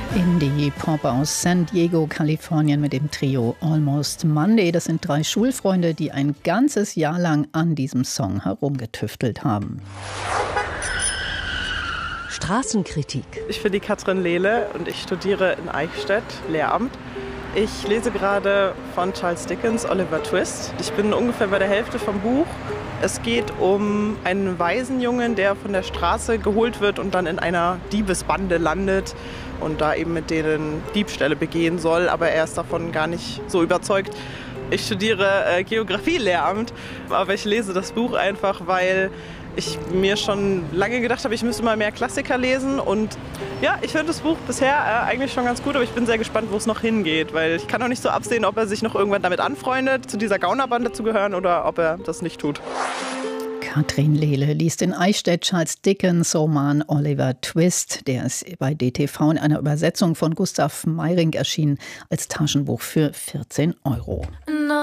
Indie-Pop aus San Diego, Kalifornien mit dem Trio Almost Monday. Das sind 3 Schulfreunde, die ein ganzes Jahr lang an diesem Song herumgetüftelt haben. Straßenkritik. Ich bin die Katrin Lehle und ich studiere in Eichstätt Lehramt. Ich lese gerade von Charles Dickens Oliver Twist. Ich bin ungefähr bei der Hälfte vom Buch. Es geht um einen Waisenjungen, der von der Straße geholt wird und dann in einer Diebesbande landet und da eben mit denen Diebstähle begehen soll, aber er ist davon gar nicht so überzeugt. Ich studiere Geografie-Lehramt, aber ich lese das Buch einfach, weil ich mir schon lange gedacht habe, ich müsste mal mehr Klassiker lesen. Und ja, ich finde das Buch bisher eigentlich schon ganz gut, aber ich bin sehr gespannt, wo es noch hingeht, weil ich kann noch nicht so absehen, ob er sich noch irgendwann damit anfreundet, zu dieser Gaunerbande zu gehören oder ob er das nicht tut. Katrin Lehle liest in Eichstätt Charles Dickens Roman Oliver Twist. Der ist bei DTV in einer Übersetzung von Gustav Meiring erschienen als Taschenbuch für 14 €.